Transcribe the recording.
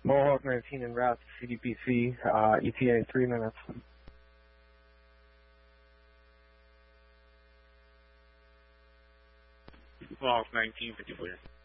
Mohawk 19 en route to CDPC, ETA 3 minutes. Mohawk 19, 50 clear.